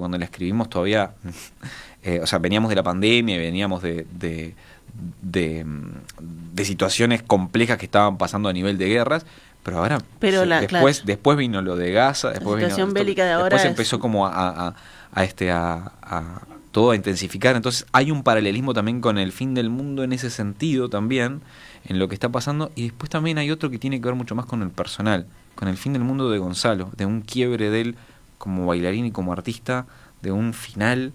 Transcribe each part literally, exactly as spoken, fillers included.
cuando la escribimos todavía, eh, o sea, veníamos de la pandemia, veníamos de, de, de, de situaciones complejas que estaban pasando a nivel de guerras, pero ahora, pero sí, la, después, claro. después vino lo de Gaza, después la situación vino, bélica de ahora después es... empezó como a, a, a este a, a todo a intensificar. Entonces hay un paralelismo también con el fin del mundo en ese sentido también, en lo que está pasando, y después también hay otro que tiene que ver mucho más con el personal, con el fin del mundo de Gonzalo, de un quiebre de él como bailarín y como artista, de un final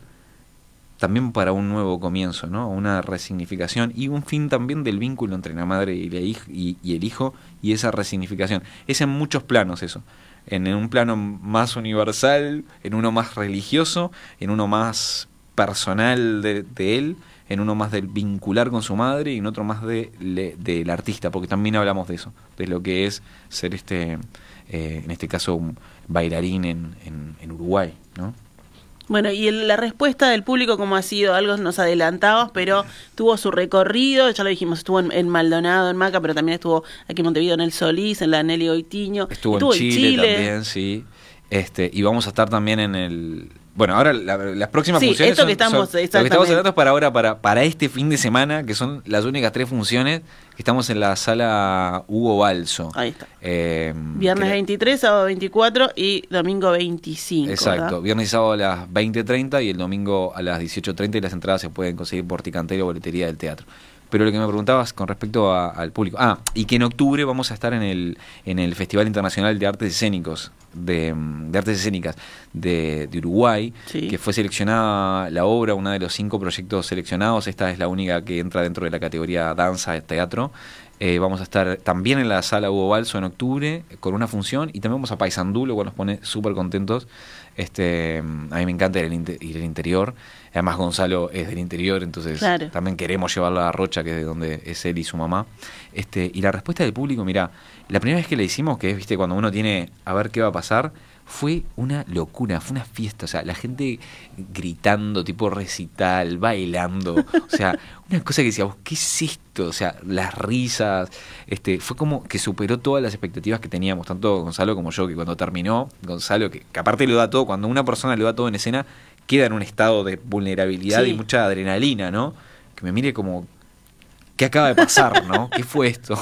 también para un nuevo comienzo, ¿no? Una resignificación y un fin también del vínculo entre la madre y, la hij- y, y el hijo, y esa resignificación. Es en muchos planos eso, en, en un plano más universal, en uno más religioso, en uno más personal de, de él, en uno más del vincular con su madre y en otro más de, de, del artista, porque también hablamos de eso, de lo que es ser este, eh, en este caso, un bailarín en, en, en Uruguay, ¿no? Bueno, y el, la respuesta del público, ¿cómo ha sido? Algo nos adelantamos, pero tuvo su recorrido, ya lo dijimos, estuvo en, en Maldonado, en Maca, pero también estuvo aquí en Montevideo, en el Solís, en la Nelly Goitiño. Estuvo, estuvo en Chile, en Chile también, sí. Este, y vamos a estar también en el... Bueno, ahora la, las próximas sí, funciones esto son, que estamos, son- lo que estamos exactamente. hablando es para ahora, para, para este fin de semana, que son las únicas tres funciones, que estamos en la sala Hugo Balso. Ahí está. Eh, Viernes que- veintitrés, sábado veinticuatro y domingo veinticinco. Exacto, ¿verdad? viernes y sábado a las veinte treinta y el domingo a las dieciocho treinta, y las entradas se pueden conseguir por Ticantel o boletería del teatro. Pero lo que me preguntabas con respecto a- al público, ah, y que en octubre vamos a estar en el en el Festival Internacional de Artes Escénicos de, de Artes Escénicas de, de Uruguay, Sí. que fue seleccionada la obra, uno de los cinco proyectos seleccionados. Esta es la única que entra dentro de la categoría danza, teatro. Eh, vamos a estar también en la sala Hugo Balso en octubre con una función, y también vamos a Paysandú, lo cual nos pone súper contentos. Este, a mí me encanta ir al, inter- ir al interior. Además Gonzalo es del interior, entonces Claro. también queremos llevarlo a Rocha, que es de donde es él y su mamá. Este, y la respuesta del público, mira, la primera vez que le hicimos, que es, viste, cuando uno tiene a ver qué va a pasar, fue una locura, fue una fiesta, o sea, la gente gritando, tipo recital, bailando, o sea, una cosa que decíamos, ¿qué es esto? O sea, las risas, este, fue como que superó todas las expectativas que teníamos, tanto Gonzalo como yo, que cuando terminó, Gonzalo, que, que aparte lo da todo, cuando una persona lo da todo en escena, queda en un estado de vulnerabilidad Sí. y mucha adrenalina, ¿no? Que me mire como, ¿qué acaba de pasar, no? ¿Qué fue esto?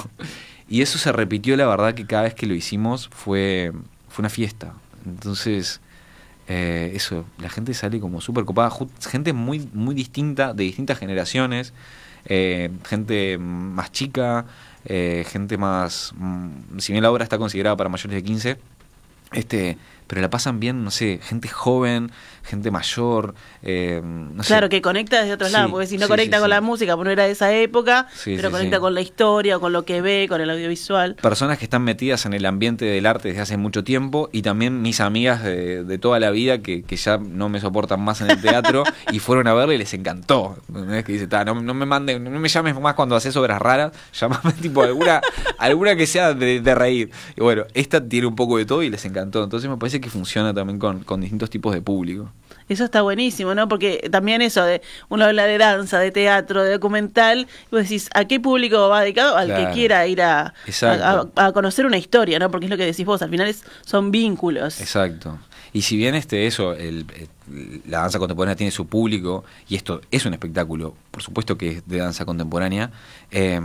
Y eso se repitió, la verdad, que cada vez que lo hicimos fue, fue una fiesta. Entonces, eh, eso, la gente sale como súper copada, ju- gente muy, muy distinta, de distintas generaciones, eh, gente más chica, eh, gente más, mm, si bien la obra está considerada para mayores de quince, este, pero la pasan bien, no sé, gente joven, gente mayor, eh, no sé. Claro, que conecta desde otros Sí, lados, porque si no sí, conecta sí, con sí. la música, porque no era de esa época, Sí, pero sí, conecta sí. con la historia, o con lo que ve, con el audiovisual. Personas que están metidas en el ambiente del arte desde hace mucho tiempo, y también mis amigas de, de toda la vida que, que ya no me soportan más en el teatro y fueron a verla y les encantó. Una vez que dice, "Ta, no, no me manden, no me llames más cuando haces obras raras, llamame tipo alguna, alguna que sea de, de reír". Y bueno, esta tiene un poco de todo y les encantó. Entonces me parece que funciona también con, con distintos tipos de público. Eso está buenísimo, ¿no? Porque también eso, de uno habla de danza, de teatro, de documental, y vos decís, ¿a qué público va dedicado? Al Claro. que quiera ir a, Exacto. a, a conocer una historia, ¿no? Porque es lo que decís vos, al final es, son vínculos. Exacto. Y si bien este eso, el, el- la danza contemporánea tiene su público, y esto es un espectáculo, por supuesto que es de danza contemporánea, eh,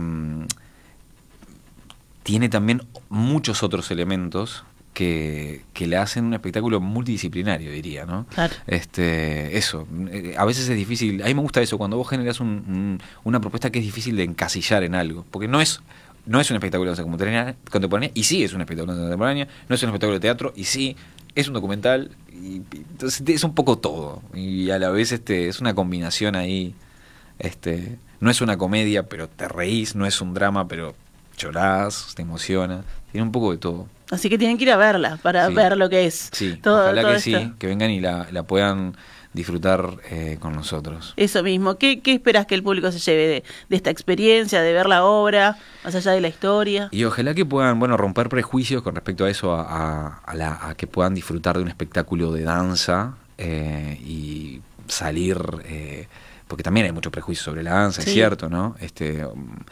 tiene también muchos otros elementos que, que le hacen un espectáculo multidisciplinario, diría, ¿no? Claro. Este, eso, eh, a veces es difícil, a mí me gusta eso, cuando vos generás un, un- una propuesta que es difícil de encasillar en algo, porque no es no es un espectáculo de danza contemporánea, contemporánea, y sí es un espectáculo de danza contemporánea, no es un espectáculo de teatro, y sí es un documental, y, y entonces es un poco todo, y a la vez este es una combinación ahí, este no es una comedia, pero te reís, no es un drama, pero llorás, te emociona, tiene un poco de todo. Así que tienen que ir a verla para Sí. ver lo que es. Sí, todo, ojalá todo que esto. sí, que vengan y la, la puedan disfrutar eh, con nosotros. Eso mismo. ¿Qué, qué esperas que el público se lleve de, de esta experiencia, de ver la obra, más allá de la historia? Y ojalá que puedan, bueno, romper prejuicios con respecto a eso, a, a, a la, a que puedan disfrutar de un espectáculo de danza eh, y salir, eh, porque también hay mucho prejuicio sobre la danza, Sí. es cierto, ¿no? Este,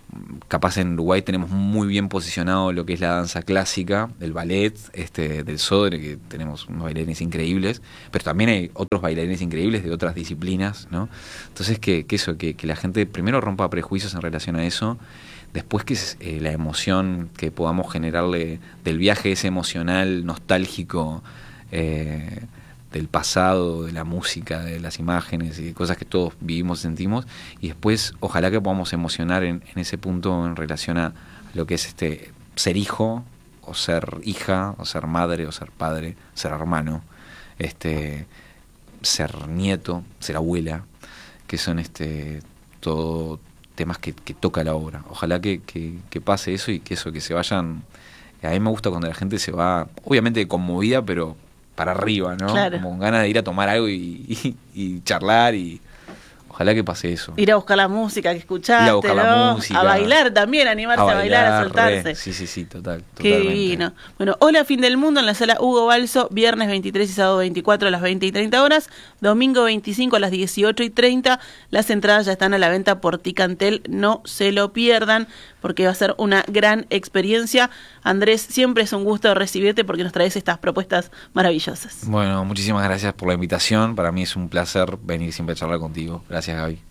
capaz en Uruguay tenemos muy bien posicionado lo que es la danza clásica, el ballet, este, del Sodre, que tenemos unos bailarines increíbles, pero también hay otros bailarines increíbles de otras disciplinas, ¿no? Entonces que, que eso, que, que la gente primero rompa prejuicios en relación a eso, después que eh, la emoción que podamos generarle del viaje ese emocional, nostálgico, eh, del pasado, de la música, de las imágenes y de cosas que todos vivimos y sentimos, y después ojalá que podamos emocionar en, en ese punto en relación a lo que es este ser hijo, o ser hija, o ser madre, o ser padre, ser hermano, este ser nieto, ser abuela, que son este todo temas que, que toca la obra. Ojalá que, que, que pase eso y que eso, que se vayan. A mí me gusta cuando la gente se va, obviamente conmovida, pero para arriba, ¿no? Claro. Como con ganas de ir a tomar algo y, y, y charlar, y ojalá que pase eso. Ir a buscar la música que escuchaste, Ir a buscar ¿no? la música. A bailar también, animarse a bailar, a, bailar, a soltarse. Re. Sí, sí, sí, total. Qué totalmente. divino. Bueno, Hola Fin del Mundo en la sala Hugo Balso, viernes veintitrés y sábado veinticuatro a las veinte y treinta horas, domingo veinticinco a las dieciocho y treinta. Las entradas ya están a la venta por Ticantel, no se lo pierdan, porque va a ser una gran experiencia. Andrés, siempre es un gusto recibirte porque nos traes estas propuestas maravillosas. Bueno, muchísimas gracias por la invitación. Para mí es un placer venir siempre a charlar contigo. Gracias, Gaby.